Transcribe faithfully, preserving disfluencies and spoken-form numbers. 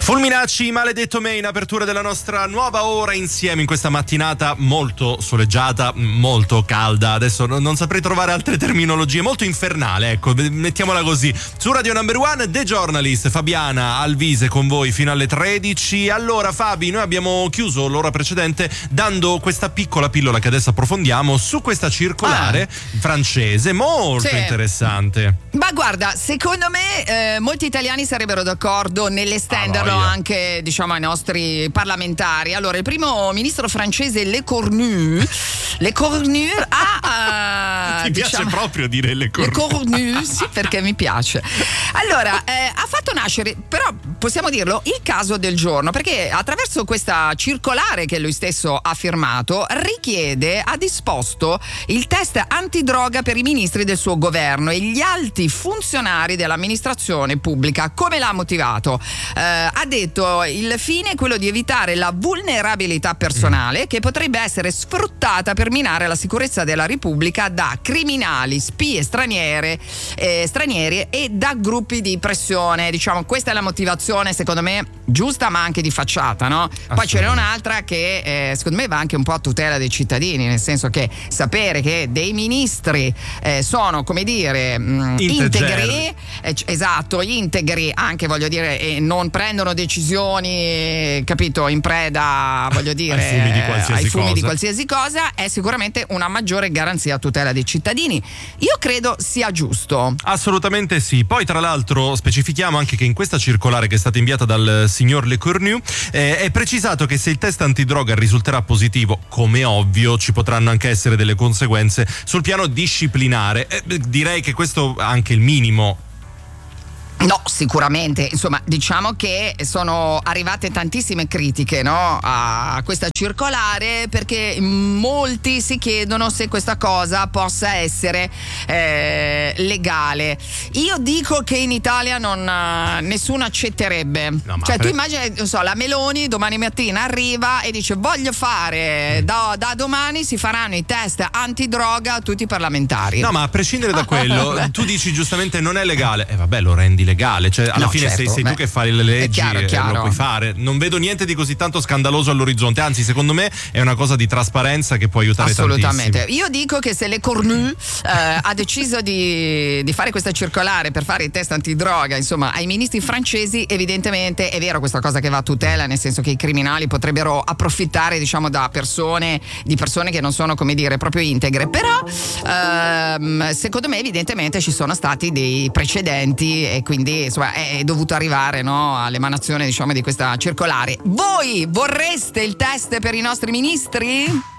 Fulminacci, Maledetto Me, in apertura della nostra nuova ora insieme in questa mattinata molto soleggiata, molto calda. Adesso non, non saprei trovare altre terminologie, molto infernale, ecco, mettiamola così. Su Radio Number One, The Journalist, Fabiana Alvise con voi fino alle tredici. Allora Fabi, noi abbiamo chiuso l'ora precedente dando questa piccola pillola che adesso approfondiamo su questa circolare ah. francese molto sì. interessante. Ma guarda, secondo me eh, molti italiani sarebbero d'accordo nell'estenderlo ah, anche, diciamo, ai nostri parlamentari. Allora, il primo ministro francese Le Cornu Le Cornu ha uh, ti diciamo, piace proprio dire Le Cornu? Le Cornu, sì, perché mi piace. Allora, eh, ha fatto nascere, però possiamo dirlo, il caso del giorno, perché attraverso questa circolare che lui stesso ha firmato richiede, ha disposto il test antidroga per i ministri del suo governo e gli alti funzionari dell'amministrazione pubblica. Come l'ha motivato? Eh, ha detto il fine è quello di evitare la vulnerabilità personale mm. che potrebbe essere sfruttata per minare la sicurezza della Repubblica da criminali, spie straniere, eh, stranieri e da gruppi di pressione. Diciamo, questa è la motivazione, secondo me, giusta ma anche di facciata, no? Poi ce n'è un'altra che eh, secondo me va anche un po' a tutela dei cittadini, nel senso che sapere che dei ministri eh, sono, come dire, mh, integri, eh, esatto, integri anche, voglio dire, e non prendono decisioni, capito, in preda, voglio dire, ai fumi di qualsiasi, ai fumi cosa. Di qualsiasi cosa, è sicuramente una maggiore garanzia a tutela dei cittadini. Io credo sia giusto. Assolutamente sì. Poi tra l'altro specifichiamo anche che in questa circolare che è stata inviata dal signor Le Cornu eh, è precisato che se il test antidroga risulterà positivo, come ovvio, ci potranno anche essere delle conseguenze sul piano disciplinare. Eh, direi che questo è anche il minimo. No, sicuramente, insomma, diciamo che sono arrivate tantissime critiche, no, a questa circolare, perché molti si chiedono se questa cosa possa essere eh, legale. Io dico che in Italia non nessuno accetterebbe. No, cioè per... tu immagini, non so, la Meloni domani mattina arriva e dice voglio fare, da, da domani si faranno i test antidroga a tutti i parlamentari. No, ma a prescindere da quello, tu dici giustamente non è legale, e eh, vabbè, lo rendi legale, cioè alla no, fine certo, sei, sei beh, tu che fai le leggi, chiaro, e chiaro. lo puoi fare. Non vedo niente di così tanto scandaloso all'orizzonte, anzi secondo me è una cosa di trasparenza che può aiutare assolutamente tantissimo. Io dico che se Le Cornu eh, ha deciso di, di fare questa circolare per fare i test antidroga, insomma, ai ministri francesi, evidentemente è vero questa cosa che va a tutela, nel senso che i criminali potrebbero approfittare, diciamo, da persone di persone che non sono, come dire, proprio integre, però ehm, secondo me evidentemente ci sono stati dei precedenti e quindi insomma è è dovuto arrivare, no, all'emanazione, diciamo, di questa circolare. Voi vorreste il test per i nostri ministri?